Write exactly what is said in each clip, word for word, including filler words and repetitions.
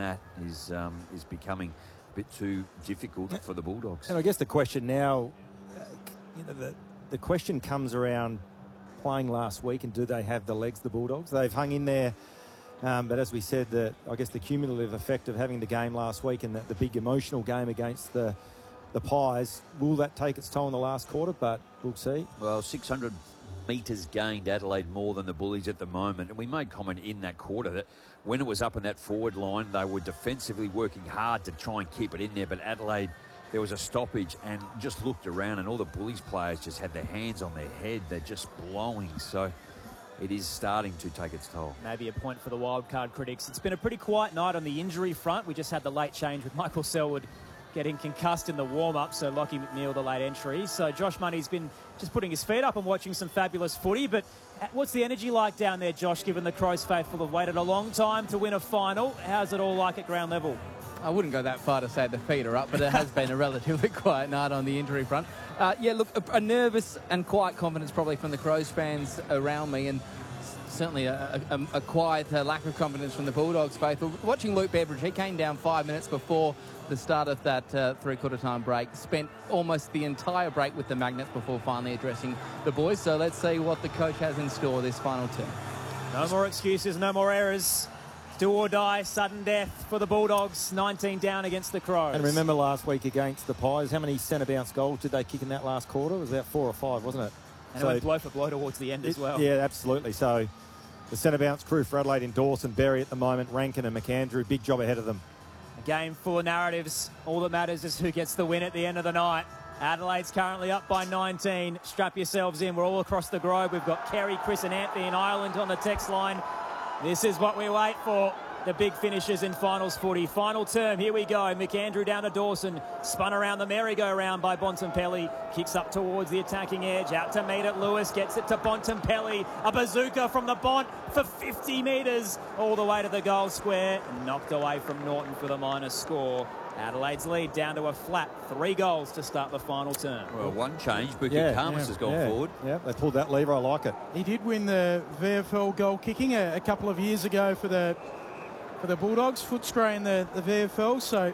that is um, is becoming a bit too difficult for the Bulldogs. And I guess the question now, uh, you know, the, the question comes around playing last week, and do they have the legs, the Bulldogs? They've hung in there, um, but as we said, the, I guess the cumulative effect of having the game last week and the, the big emotional game against the the Pies, will that take its toll in the last quarter? But we'll see. Well, six hundred metres gained, Adelaide more than the Bullies at the moment. And we made comment in that quarter that when it was up in that forward line, they were defensively working hard to try and keep it in there. But Adelaide, there was a stoppage and just looked around, and all the Bullies players just had their hands on their head. They're just blowing. So it is starting to take its toll. Maybe a point for the wildcard critics. It's been a pretty quiet night on the injury front. We just had the late change with Michael Selwood getting concussed in the warm-up, so Lockie McNeil, the late entry. So Josh Money's been just putting his feet up and watching some fabulous footy. But what's the energy like down there, Josh, given the Crows faithful have waited a long time to win a final? How's it all like at ground level? I wouldn't go that far to say the feet are up, but it has been a relatively quiet night on the injury front. Uh, yeah, look, a, a nervous and quiet confidence probably from the Crows fans around me, and certainly a, a, a quiet uh, lack of confidence from the Bulldogs faithful. Watching Luke Beveridge, he came down five minutes before the start of that uh, three-quarter time break, spent almost the entire break with the Magnets before finally addressing the boys. So let's see what the coach has in store this final term. No more excuses, no more errors. Do or die, sudden death for the Bulldogs, nineteen down against the Crows. And remember last week against the Pies, how many centre bounce goals did they kick in that last quarter? It was about four or five, wasn't it? And so, it went blow for blow towards the end it, as well. Yeah, absolutely. So the centre bounce crew for Adelaide in Dawson, Berry at the moment, Rankin and McAndrew, big job ahead of them. A game full of narratives. All that matters is who gets the win at the end of the night. Adelaide's currently up by nineteen. Strap yourselves in. We're all across the globe. We've got Kerry, Chris and Anthony in Ireland on the text line. This is what we wait for. The big finishes in finals footy. Final term, here we go. McAndrew down to Dawson. Spun around the merry-go-round by Bontempelli. Kicks up towards the attacking edge. Out to meet it. Lewis gets it to Bontempelli. A bazooka from the Bont for fifty metres. All the way to the goal square. Knocked away from Norton for the minus score. Adelaide's lead down to a flat. Three goals to start the final term. Well, one change. Buki yeah, Khamis yeah, has gone yeah, forward. Yeah, they pulled that lever. I like it. He did win the V F L goal kicking a, a couple of years ago for the for the Bulldogs. Footscray in the, the V F L, so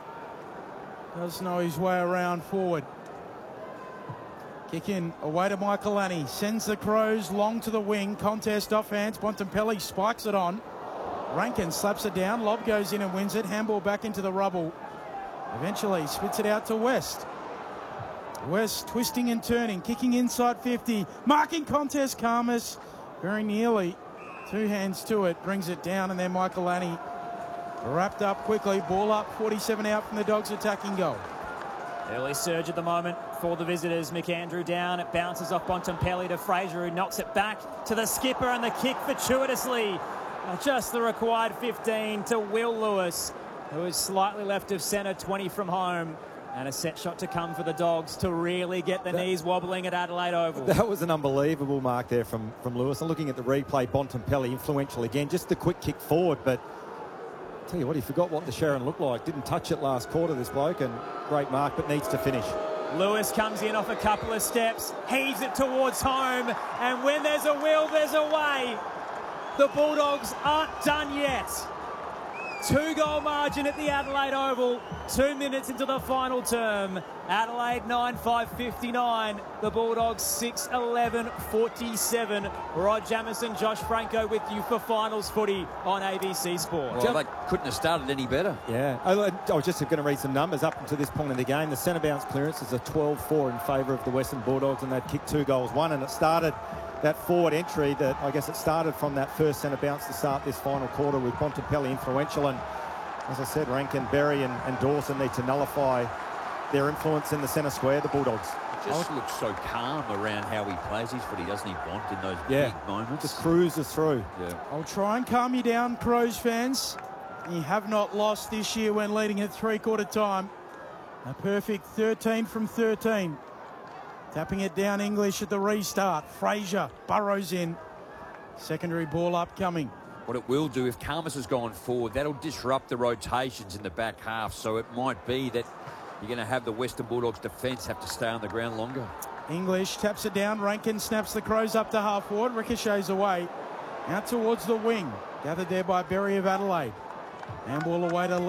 does know his way around forward. Kick in away to Michaelani. Sends the Crows long to the wing. Contest offhand. Bontempelli spikes it on. Rankin slaps it down. Lob goes in and wins it. Handball back into the rubble. Eventually spits it out to West. West twisting and turning, kicking inside fifty. Marking contest, Khamis. Very nearly. Two hands to it, brings it down, and then Michaelani wrapped up quickly. Ball up, forty-seven out from the Dogs attacking goal. Early surge at the moment for the visitors. McAndrew down. It bounces off Bontempelli to Fraser, who knocks it back to the skipper, and the kick fortuitously. Just the required fifteen to Will Lewis, who is slightly left of centre, twenty from home. And a set shot to come for the Dogs to really get the that, knees wobbling at Adelaide Oval. That was an unbelievable mark there from, from Lewis. And looking at the replay, Bontempelli influential again. Just the quick kick forward, but I'll tell you what, he forgot what the Sharon looked like. Didn't touch it last quarter, this bloke, and great mark, but needs to finish. Lewis comes in off a couple of steps, heaves it towards home, and when there's a will, there's a way. The Bulldogs aren't done yet. Two-goal margin at the Adelaide Oval. Two minutes into the final term. Adelaide nine five fifty-nine. The Bulldogs six eleven forty-seven. Rod Jamison, Josh Franco with you for finals footy on A B C Sport. Well, they couldn't have started any better. Yeah. I, I was just going to read some numbers up until this point in the game. The centre bounce clearance is a twelve four in favour of the Western Bulldogs, and they'd kicked two goals, one, and it started that forward entry that I guess it started from that first centre bounce to start this final quarter with Bontempelli influential. And as I said, Rankin, Berry and, and Dawson need to nullify their influence in the centre square, the Bulldogs. It just looks so calm around how he plays his footy, doesn't he, Bont, in those yeah. big moments? Just cruises through. Yeah. I'll try and calm you down, Crows fans. You have not lost this year when leading at three-quarter time. A perfect thirteen from thirteen. Tapping it down English at the restart. Fraser burrows in. Secondary ball upcoming. What it will do, if Khamis has gone forward, that'll disrupt the rotations in the back half. So it might be that you're going to have the Western Bulldogs defence have to stay on the ground longer. English taps it down. Rankin snaps the Crows up to half forward. Ricochets away. Out towards the wing. Gathered there by Berry of Adelaide. Handball away to